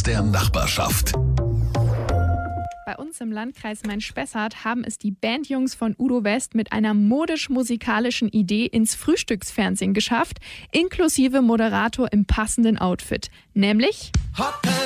der Nachbarschaft. Bei uns im Landkreis Main-Spessart haben es die Bandjungs von Udo West mit einer modisch-musikalischen Idee ins Frühstücksfernsehen geschafft, inklusive Moderator im passenden Outfit, nämlich